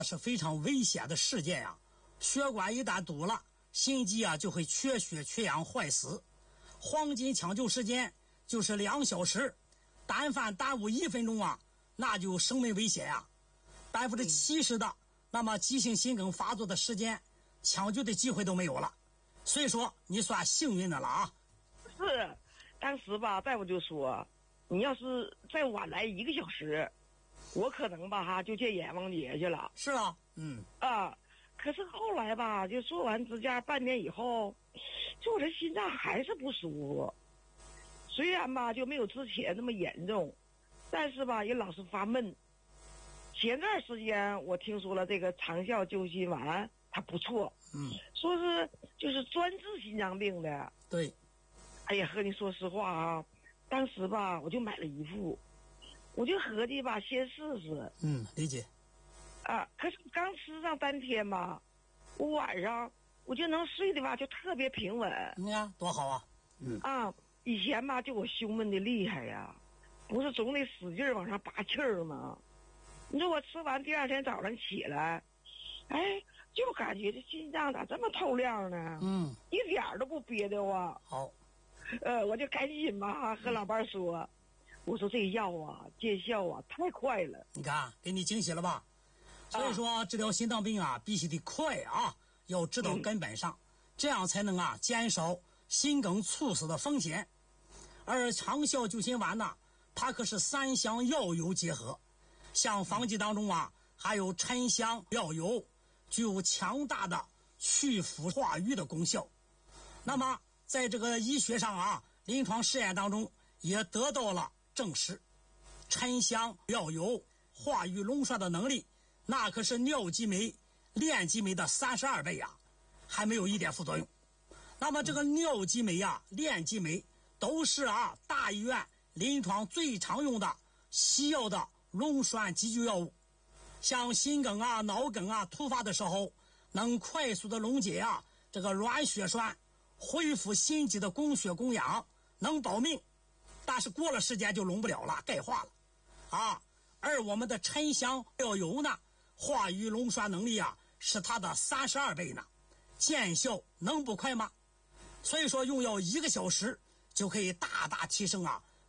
是非常危险的事件呀。血管一旦堵了，心肌啊就会缺血缺氧坏死。黄金抢救时间就是2小时，但凡耽误1分钟啊，那就生命危险呀。70%的那么急性心梗发作的时间，抢救的机会都没有了。所以说你算幸运的了啊。 是，当时吧，大夫就说，你要是再晚来1个小时，我可能吧就见阎王爷去了。 是啊， 可是后来吧，就做完支架半年以后，就我这心脏还是不舒服。虽然吧就没有之前那么严重，但是吧也老是发闷。前段时间我听说了这个长效救心丸，它不错，说是就是专治心脏病的。 对。 哎呀，和你说实话啊，当时吧我就买了1副，我就合计吧先试试。 理解。 可是刚吃上3天吧，我晚上我就能睡的吧就特别平稳。 你看多好啊。 以前吧就我胸闷的厉害呀，不是总得使劲往上拔气儿吗？你说我吃完第2天早上起来，就感觉这心脏咋这么透亮呢？一点儿都不憋得慌。 好。 我就赶紧吧和老伴说，我说这药啊见效啊太快了。 你看给你惊喜了吧？所以说治疗心脏病啊必须得快啊，要治到根本上，这样才能减少心梗猝死的风险。而长效救心丸呢，它可是3项药油结合，像方剂当中还有沉香药油，具有强大的去腐化瘀的功效。那么在这个医学上临床试验当中也得到了证实，沉香药油化瘀脓栓的能力，那可是尿激酶、链激酶的32倍还没有一点副作用。那么这个尿激酶链激酶都是大医院临床最常用的西药的脓栓急救药物。像心梗脑梗突发的时候，能快速的溶解这个软血栓，恢复心肌的供血供氧，能保命。但是过了时间就溶不了了，钙化了而我们的沉香药油呢，化瘀脓栓能力是它的32倍呢，见效能不快吗？所以说用药1个小时就可以大大提升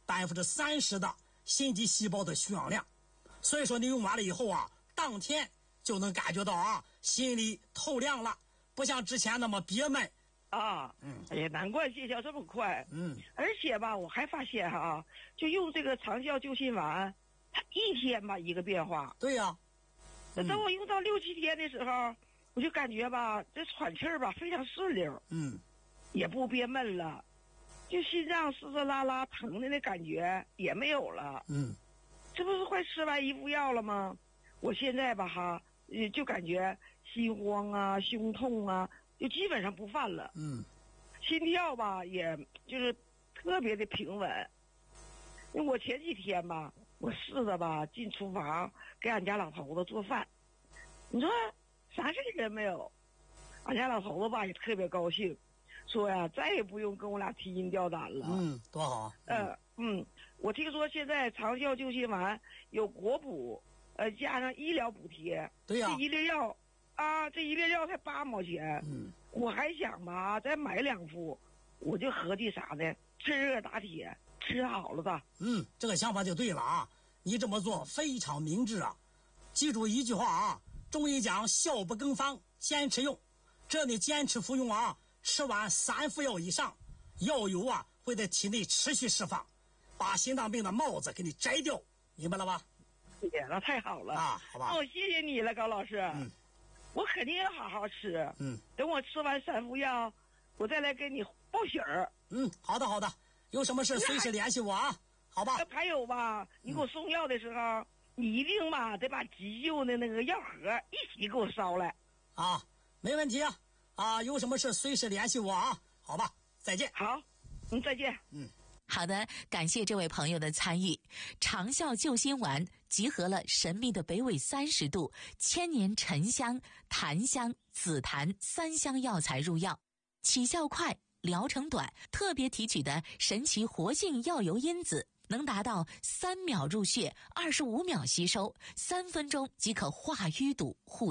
30%的心肌细胞的血氧量。所以说你用完了以后当天就能感觉到心里透亮了，不像之前那么憋闷哎呀，难怪见效这么快。而且吧我还发现就用这个长效救心丸，它1天吧一个变化。 对呀。 等我用到6、7天的时候，我就感觉吧这喘气儿吧非常顺溜，也不憋闷了，就心脏嘶嘶啦啦疼的那感觉也没有了。这不是快吃完1副药了吗？我现在吧就感觉心慌胸痛就基本上不犯了。心跳吧也就是特别的平稳。因为我前几天吧我试着吧进厨房给俺家老头子做饭，你说啥事儿也没有。俺家老头子吧也特别高兴，说再也不用跟我俩提心吊胆了。 多好我听说现在长效救心丸有国补，加上医疗补贴。 对呀。 这一粒药才8毛钱。我还想吧再买2副，我就合计啥呢，趁热打铁，吃好了的。 这个想法就对了你这么做非常明智记住一句话中医讲效不更方，先吃用。这你坚持服用吃完3副药以上，药油会在体内持续释放，把心脏病的帽子给你摘掉，明白了吧？ 那太好了好吧。 谢谢你了高老师。我肯定要好好吃。等我吃完3副药，我再来给你报喜儿。 好的，有什么事随时联系我好吧。 还有吧，你给我送药的时候，你一定吧得把急救的那个药盒一起给我捎来。 没问题有什么事随时联系我好吧，再见。 好，再见。 好的，感谢这位朋友的参与。长效救心丸集合了神秘的北纬30度、千年沉香、檀香、紫檀3香药材入药，起效快，疗程短，特别提取的神奇活性药油因子能达到3秒入穴，25秒吸收，3分钟即可化淤堵护